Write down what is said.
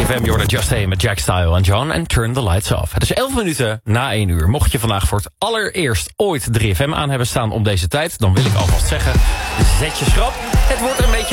3FM, Jordan Just Hey met Jack Style en John en Turn the Lights Off. Het is 11 minuten na 1 uur. Mocht je vandaag voor het allereerst ooit 3FM aan hebben staan om deze tijd, dan wil ik alvast zeggen, zet je schrap. Het wordt een beetje